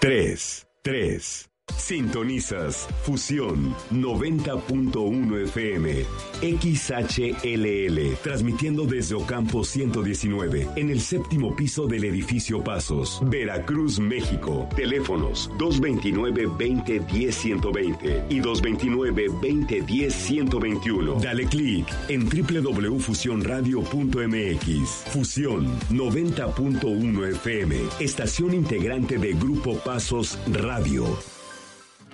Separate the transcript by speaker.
Speaker 1: 3. Sintonizas Fusión 90.1 FM XHLL, transmitiendo desde Ocampo 119, en el séptimo piso del edificio Pasos, Veracruz, México. Teléfonos 229-2010-120 y 229-2010-121. Dale clic en www.fusionradio.mx. Fusión 90.1 FM, estación integrante de Grupo Pasos Radio.